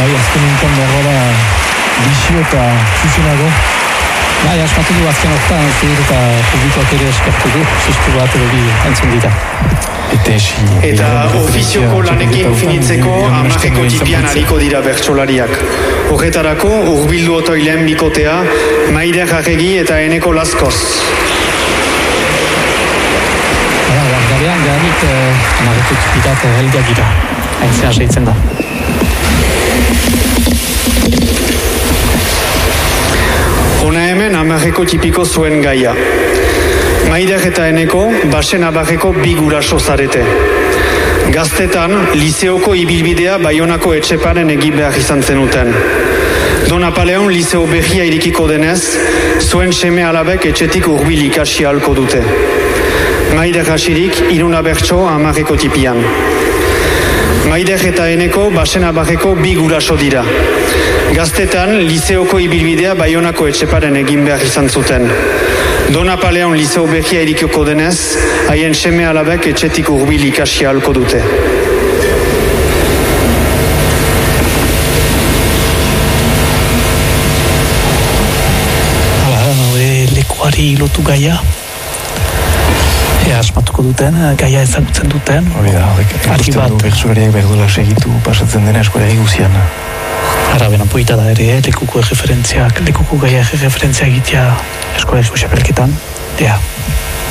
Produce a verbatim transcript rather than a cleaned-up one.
Bai, azken nintzen dagoela bizio eta zuzenago. Bai, askatu du azken hortan, zir eta publikoak ere eskertu du, sustu bat edo bi entzun dira. Eta ofizioko lanekin finitzeko amarreko tipian hariko dira bertsolariak. Horretarako, urbildu otoilen bikotea, Maider Arregi eta Eneko Laskoz. Hala, guardarean ganik amarreko tipikat helga gira. Haintzea seitzen da. Hona hemen amarreko tipiko zuen gaia. Maider eta Eneko basen abarreko bi guraso zarete. Gaztetan, liseoko ibilbidea Baionako etxeparen egin behar izan zenuten. Don Apaleon liseo berria irikiko denez, zuen seme alabek etxetik hurbil ikasi ahalko dute. Maider hasirik, iruna bertso amarreko tipian. Maider eta Eneko basen abarreko bi guraso dira. Gaztetan, liseoko ibilbidea Baionako etxeparen egin behar izan zuten. Don Apaleon liseo berria irikiko denez, haien seme alabek etxetik hurbil ikasi ahalko dute. Hala, hori lekuari lotu gaia. Ea asmatuko duten, gaia ezagutzen duten. Hori da, ikusten du bertsolariak behar duela segitu pasatzen dena eskolari guzian. Ara, benan poita da ere, lekuko referentziak, lekuko gaia referentzia egitea eskolari xapelketan. Ea.